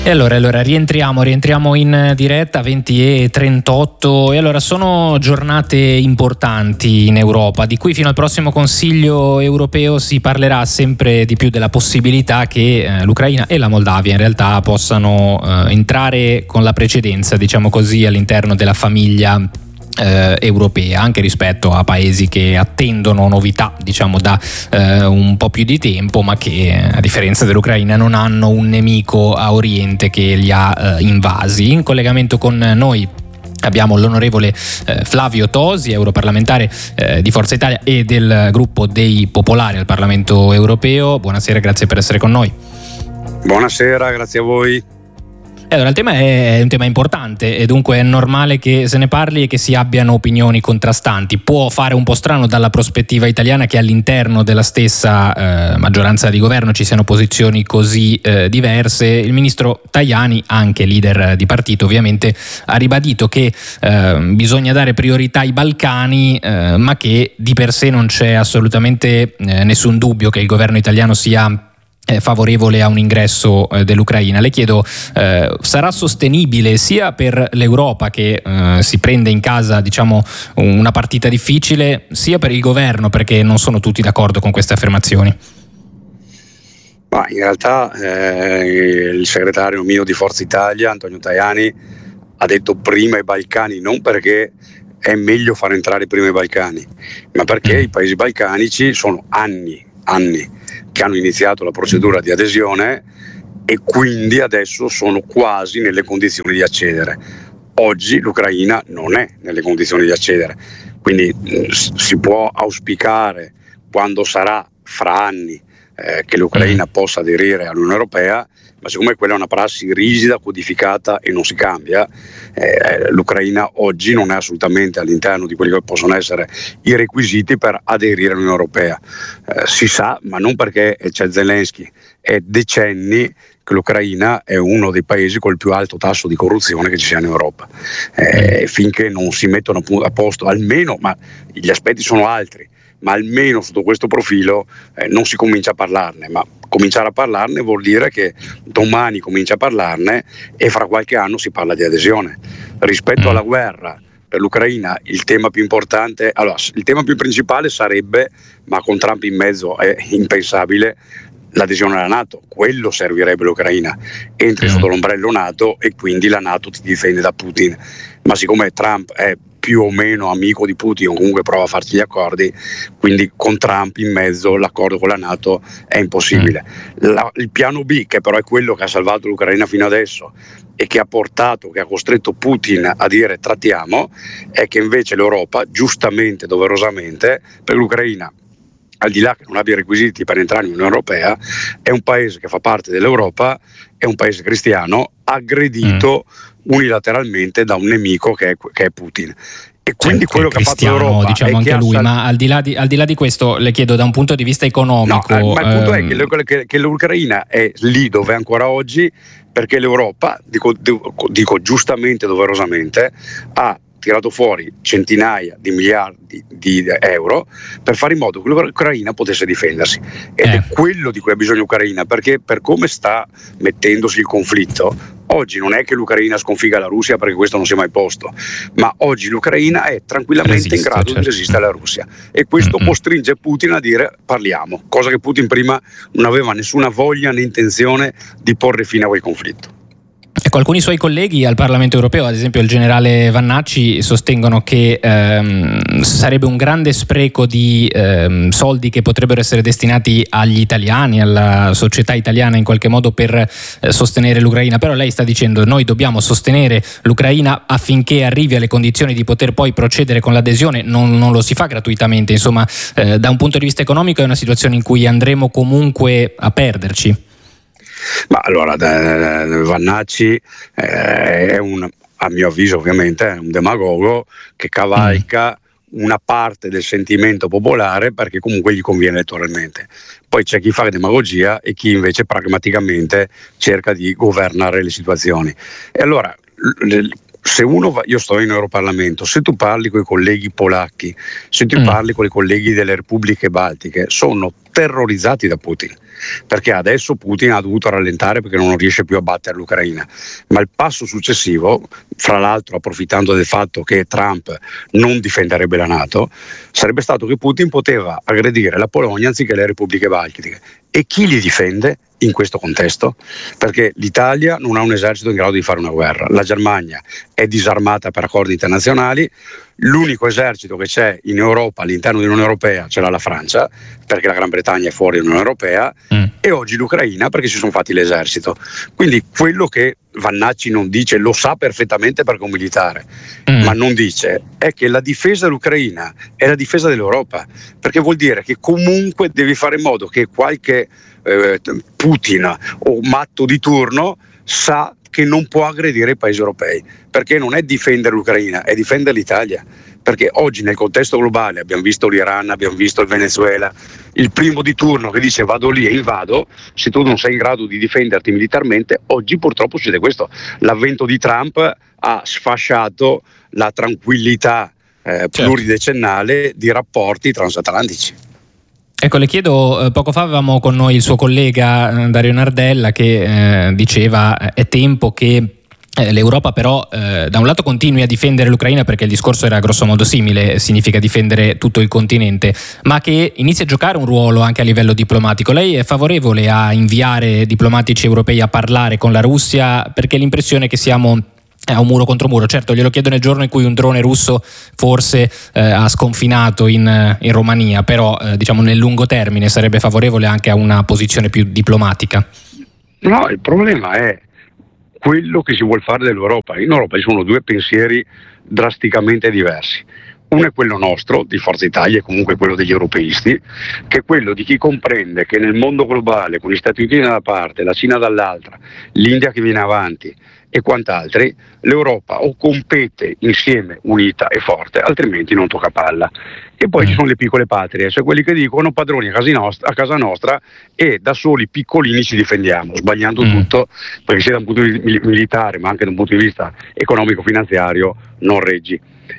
E allora rientriamo in diretta 20:38 e allora sono giornate importanti in Europa, di cui fino al prossimo Consiglio europeo si parlerà sempre di più della possibilità che l'Ucraina e la Moldavia in realtà possano entrare con la precedenza, diciamo così, all'interno della famiglia europea, anche rispetto a paesi che attendono novità, diciamo, da un po' più di tempo, ma che a differenza dell'Ucraina non hanno un nemico a oriente che li ha invasi. In collegamento con noi abbiamo l'onorevole Flavio Tosi, europarlamentare di Forza Italia e del gruppo dei Popolari al Parlamento europeo. Buonasera, grazie per essere con noi. Buonasera, grazie a voi. Allora, il tema è un tema importante e dunque è normale che se ne parli e che si abbiano opinioni contrastanti. Può fare un po' strano dalla prospettiva italiana che all'interno della stessa maggioranza di governo ci siano posizioni così diverse. Il ministro Tajani, anche leader di partito ovviamente, ha ribadito che bisogna dare priorità ai Balcani, ma che di per sé non c'è assolutamente nessun dubbio che il governo italiano sia favorevole a un ingresso dell'Ucraina. Le chiedo, sarà sostenibile sia per l'Europa che si prende in casa, diciamo, una partita difficile, sia per il governo, perché non sono tutti d'accordo con queste affermazioni? Ma in realtà il segretario mio di Forza Italia, Antonio Tajani, ha detto prima i Balcani, non perché è meglio far entrare prima i Balcani, ma perché i paesi balcanici sono anni che hanno iniziato la procedura di adesione e quindi adesso sono quasi nelle condizioni di accedere. Oggi l'Ucraina non è nelle condizioni di accedere, quindi si può auspicare, quando sarà fra anni, che l'Ucraina possa aderire all'Unione Europea, ma siccome quella è una prassi rigida, codificata e non si cambia, l'Ucraina oggi non è assolutamente all'interno di quelli che possono essere i requisiti per aderire all'Unione Europea. Si sa, ma non perché c'è Zelensky, è decenni che l'Ucraina è uno dei paesi col più alto tasso di corruzione che ci sia in Europa. Finché non si mettono a posto, almeno, ma gli aspetti sono altri, ma almeno sotto questo profilo non si comincia a parlarne, ma cominciare a parlarne vuol dire che domani comincia a parlarne e fra qualche anno si parla di adesione. Rispetto alla guerra, per l'Ucraina il tema più importante, allora il tema più principale sarebbe, ma con Trump in mezzo è impensabile, l'adesione alla NATO. Quello servirebbe all'Ucraina, entri sotto l'ombrello NATO e quindi la NATO ti difende da Putin, ma siccome Trump è più o meno amico di Putin o comunque prova a farci gli accordi, quindi con Trump in mezzo l'accordo con la NATO è impossibile. Il piano B, che però è quello che ha salvato l'Ucraina fino adesso e che ha costretto Putin a dire trattiamo, è che invece l'Europa, giustamente, doverosamente, per l'Ucraina, al di là che non abbia i requisiti per entrare in Unione Europea, è un paese che fa parte dell'Europa, è un paese cristiano, aggredito unilateralmente da un nemico che è Putin. E quindi quello che ha fatto l'Europa, diciamo anche lui, ma al di là di questo le chiedo da un punto di vista economico. No, ma il punto è che l'Ucraina è lì dove è ancora oggi perché l'Europa, dico giustamente, doverosamente, ha tirato fuori centinaia di miliardi di euro per fare in modo che l'Ucraina potesse difendersi, ed è quello di cui ha bisogno l'Ucraina, perché per come sta mettendosi il conflitto oggi non è che l'Ucraina sconfiga la Russia, perché questo non si è mai posto, ma oggi l'Ucraina è tranquillamente in grado di resistere alla Russia, e questo costringe Putin a dire parliamo, cosa che Putin prima non aveva nessuna voglia né intenzione di porre fine a quel conflitto. Ecco, alcuni suoi colleghi al Parlamento europeo, ad esempio il generale Vannacci, sostengono che sarebbe un grande spreco di soldi che potrebbero essere destinati agli italiani, alla società italiana in qualche modo, per sostenere l'Ucraina. Però lei sta dicendo noi dobbiamo sostenere l'Ucraina affinché arrivi alle condizioni di poter poi procedere con l'adesione. Non lo si fa gratuitamente, insomma, da un punto di vista economico è una situazione in cui andremo comunque a perderci. Ma allora Vannacci è a mio avviso ovviamente è un demagogo che cavalca una parte del sentimento popolare perché comunque gli conviene elettoralmente. Poi c'è chi fa demagogia e chi invece pragmaticamente cerca di governare le situazioni. E allora se io sto in Europarlamento, se tu parli con i colleghi polacchi, se tu parli con i colleghi delle repubbliche baltiche, sono terrorizzati da Putin. perché adesso Putin ha dovuto rallentare perché non riesce più a battere l'Ucraina, ma il passo successivo, fra l'altro approfittando del fatto che Trump non difenderebbe la NATO, sarebbe stato che Putin poteva aggredire la Polonia anziché le repubbliche baltiche. E chi li difende in questo contesto? Perché l'Italia non ha un esercito in grado di fare una guerra, la Germania è disarmata per accordi internazionali, l'unico esercito che c'è in Europa all'interno dell'Unione Europea ce l'ha la Francia, perché la Gran Bretagna è fuori dall'Unione Europea, e oggi l'Ucraina perché si sono fatti l'esercito. Quindi quello che Vannacci non dice, lo sa perfettamente perché è un militare, ma non dice è che la difesa dell'Ucraina è la difesa dell'Europa, perché vuol dire che comunque devi fare in modo che qualche Putin o matto di turno sa che non può aggredire i paesi europei, perché non è difendere l'Ucraina, è difendere l'Italia, perché oggi nel contesto globale abbiamo visto l'Iran, abbiamo visto il Venezuela, il primo di turno che dice vado lì e invado, se tu non sei in grado di difenderti militarmente, oggi purtroppo succede questo. L'avvento di Trump ha sfasciato la tranquillità pluridecennale di rapporti transatlantici. Ecco, le chiedo, poco fa avevamo con noi il suo collega Dario Nardella che diceva è tempo che l'Europa però da un lato continui a difendere l'Ucraina, perché il discorso era grosso modo simile, significa difendere tutto il continente, ma che inizi a giocare un ruolo anche a livello diplomatico. Lei è favorevole a inviare diplomatici europei a parlare con la Russia, perché l'impressione è che siamo a un muro contro muro? Certo, glielo chiedo nel giorno in cui un drone russo forse ha sconfinato in Romania, però diciamo nel lungo termine sarebbe favorevole anche a una posizione più diplomatica? No, il problema è quello che si vuol fare dell'Europa. In Europa ci sono due pensieri drasticamente diversi. Uno è quello nostro, di Forza Italia, e comunque quello degli europeisti, che è quello di chi comprende che nel mondo globale, con gli Stati Uniti da una parte, la Cina dall'altra, l'India che viene avanti e quant'altri, l'Europa o compete insieme, unita e forte, altrimenti non tocca palla. E poi ci sono le piccole patrie, cioè quelli che dicono padroni a casa nostra e da soli piccolini ci difendiamo, sbagliando tutto, perché sia da un punto di vista militare ma anche da un punto di vista economico-finanziario non reggi.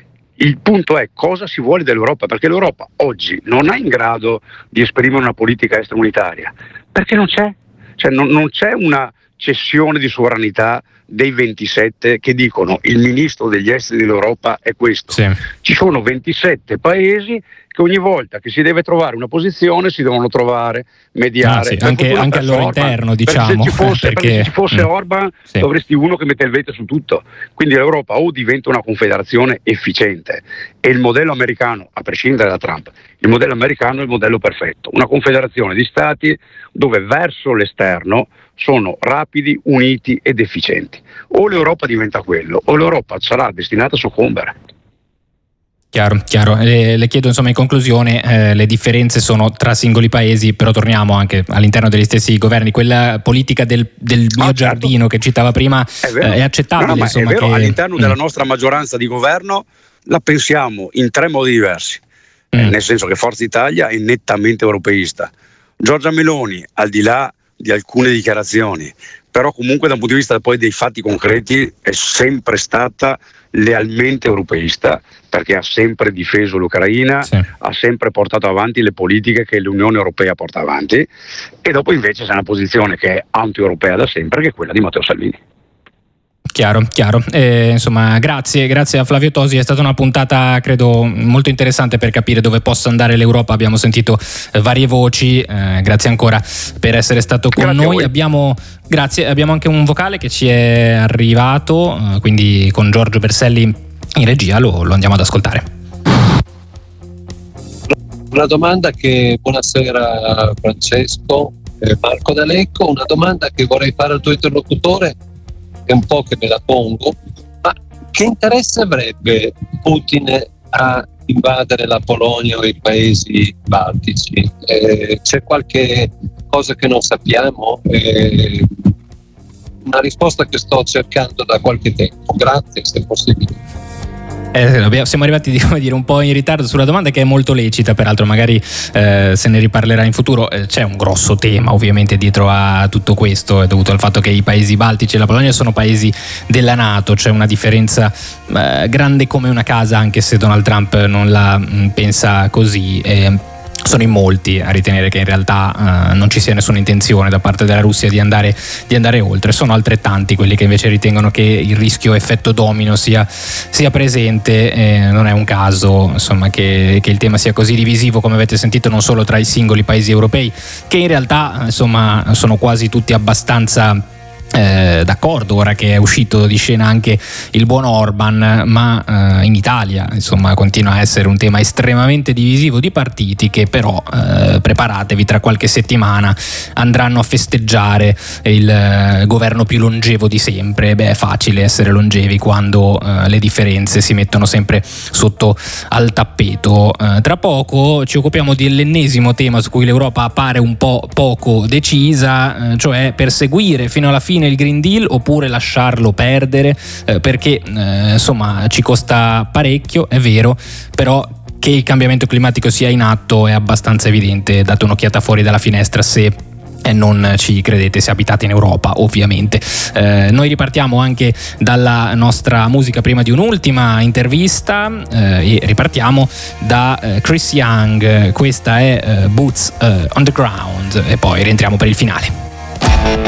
Il punto è cosa si vuole dell'Europa, perché l'Europa oggi non è in grado di esprimere una politica estera unitaria, perché non c'è, cioè non c'è una cessione di sovranità dei 27 che dicono il ministro degli esteri dell'Europa è questo. Sì. Ci sono 27 paesi che ogni volta che si deve trovare una posizione si devono trovare, mediare. Anche al loro interno, diciamo. Perché se ci fosse Orban dovresti uno che mette il veto su tutto. Quindi l'Europa o diventa una confederazione efficiente, e il modello americano, a prescindere da Trump, il modello americano è il modello perfetto, una confederazione di stati dove verso l'esterno sono rapidi, uniti ed efficienti. O l'Europa diventa quello, o l'Europa sarà destinata a soccombere. Chiaro. Le chiedo insomma in conclusione, le differenze sono tra singoli paesi, però torniamo anche all'interno degli stessi governi. Quella politica del mio giardino che citava prima è accettabile? No, insomma, è vero, che all'interno della nostra maggioranza di governo la pensiamo in tre modi diversi, nel senso che Forza Italia è nettamente europeista. Giorgia Meloni, al di là di alcune dichiarazioni, però comunque da un punto di vista poi dei fatti concreti è sempre stata lealmente europeista, perché ha sempre difeso l'Ucraina, ha sempre portato avanti le politiche che l'Unione Europea porta avanti, e dopo invece c'è una posizione che è anti-europea da sempre, che è quella di Matteo Salvini. Chiaro. Insomma, grazie a Flavio Tosi, è stata una puntata credo molto interessante per capire dove possa andare l'Europa. Abbiamo sentito varie voci, grazie ancora per essere stato con noi. Abbiamo anche un vocale che ci è arrivato, quindi con Giorgio Berselli in regia lo andiamo ad ascoltare. Una domanda buonasera Francesco, Marco D'Alecco, una domanda che vorrei fare al tuo interlocutore, è un po' che me la pongo, ma che interesse avrebbe Putin a invadere la Polonia o i paesi baltici? C'è qualche cosa che non sappiamo? Una risposta che sto cercando da qualche tempo. Grazie, se possibile. Siamo arrivati un po' in ritardo sulla domanda, che è molto lecita, peraltro magari se ne riparlerà in futuro. C'è un grosso tema ovviamente dietro a tutto questo, è dovuto al fatto che i paesi baltici e la Polonia sono paesi della NATO, c'è una differenza grande come una casa, anche se Donald Trump non la pensa così. sono in molti a ritenere che in realtà non ci sia nessuna intenzione da parte della Russia di andare oltre. Sono altrettanti quelli che invece ritengono che il rischio effetto domino sia presente. Non è un caso, insomma, che il tema sia così divisivo, come avete sentito, non solo tra i singoli paesi europei, che in realtà insomma sono quasi tutti abbastanza d'accordo ora che è uscito di scena anche il buon Orban, ma in Italia insomma continua a essere un tema estremamente divisivo di partiti che però preparatevi, tra qualche settimana andranno a festeggiare il governo più longevo di sempre. È facile essere longevi quando le differenze si mettono sempre sotto al tappeto. Tra poco ci occupiamo dell'ennesimo tema su cui l'Europa appare un po' poco decisa, cioè perseguire fino alla fine il Green Deal oppure lasciarlo perdere, perché insomma ci costa parecchio, è vero, però che il cambiamento climatico sia in atto è abbastanza evidente. Date un'occhiata fuori dalla finestra se non ci credete, se abitate in Europa ovviamente. Noi ripartiamo anche dalla nostra musica prima di un'ultima intervista e ripartiamo da Chris Young. Questa è Boots on the Ground e poi rientriamo per il finale.